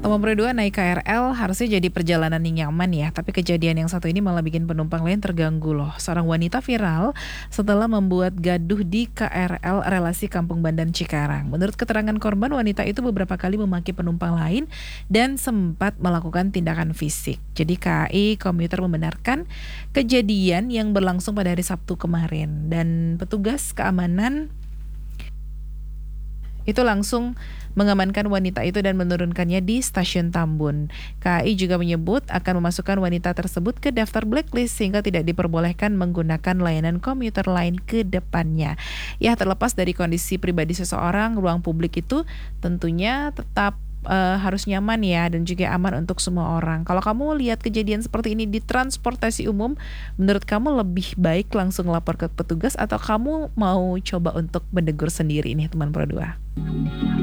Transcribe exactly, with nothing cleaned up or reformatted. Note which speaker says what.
Speaker 1: Teman berdua naik K R L harusnya jadi perjalanan yang nyaman ya, tapi kejadian yang satu ini malah bikin penumpang lain terganggu loh. Seorang wanita viral setelah membuat gaduh di K R L relasi Kampung Bandan Cikarang. Menurut keterangan korban, wanita itu beberapa kali memaki penumpang lain dan sempat melakukan tindakan fisik. Jadi K A I Komuter membenarkan kejadian yang berlangsung pada hari Sabtu kemarin, dan petugas keamanan itu langsung mengamankan wanita itu dan menurunkannya di stasiun Tambun. K A I juga menyebut akan memasukkan wanita tersebut ke daftar blacklist sehingga tidak diperbolehkan menggunakan layanan komuter lain ke depannya. Ya, terlepas dari kondisi pribadi seseorang, ruang publik itu tentunya tetap Uh, harus nyaman ya, dan juga aman untuk semua orang. Kalau kamu lihat kejadian seperti ini di transportasi umum, menurut kamu lebih baik langsung lapor ke petugas atau kamu mau coba untuk menegur sendiri nih teman Pro dua?